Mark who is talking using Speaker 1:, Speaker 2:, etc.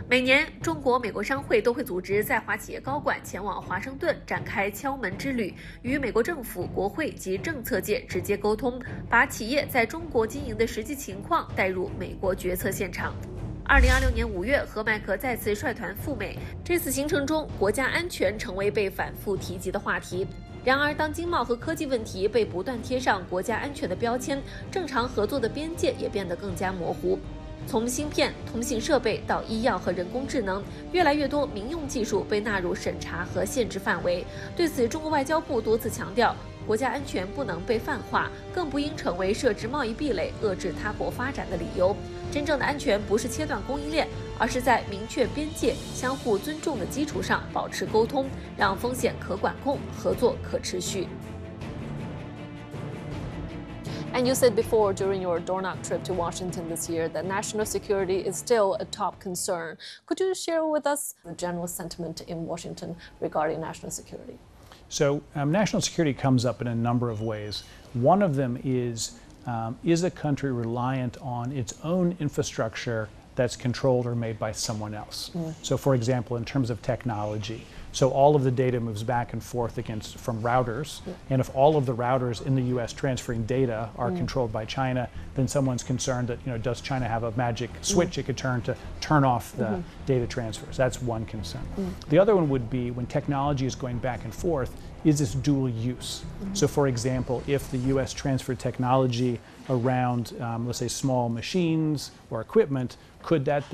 Speaker 1: 每年，中国、美国商会都会组织在华企业高管前往华盛顿展开敲门之旅，与美国政府、国会及政策界直接沟通，把企业在中国经营的实际情况带入美国决策现场。2026年5月，何麦克再次率团赴美，这次行程中，国家安全成为被反复提及的话题。然而，当经贸和科技问题被不断贴上国家安全的标签，正常合作的边界也变得更加模糊。从芯片、通信设备到医药和人工智能，越来越多民用技术被纳入审查和限制范围。对此，中国外交部多次强调，国家安全不能被泛化，更不应成为设置贸易壁垒、遏制他国发展的理由。真正的安全不是切断供应链，而是在明确边界、相互尊重的基础上保持沟通，让风险可管控，合作可持续。
Speaker 2: And you said before during your Dornoch trip to Washington this year that national security is still a top concern. Could you share with us the general sentiment in Washington regarding national security?
Speaker 3: So national security comes up in a number of ways. One of them is a country reliant on its own infrastructure that's controlled or made by someone else? So for example, in terms of technology, so all of the data moves back and forth from routers, and if all of the routers in the US transferring data are controlled by China, then someone's concerned that, does China have a magic switch it could turn off the data transfers? That's one concern. The other one would be when technology is going back and forth, is this dual use? So for example, if the US transferred technology around, let's say, small machines or equipment, could that